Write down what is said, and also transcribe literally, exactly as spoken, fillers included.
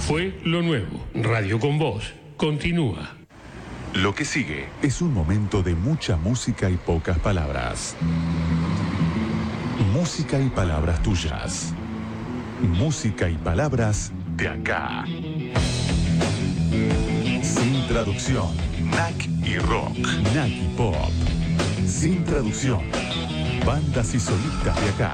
Fue lo nuevo. Radio con Voz. Continúa. Lo que sigue es un momento de mucha música y pocas palabras. Música y palabras tuyas. Música y palabras de acá. Sin traducción. N A C y rock. N A C y pop. Sin traducción. Bandas y solistas de acá.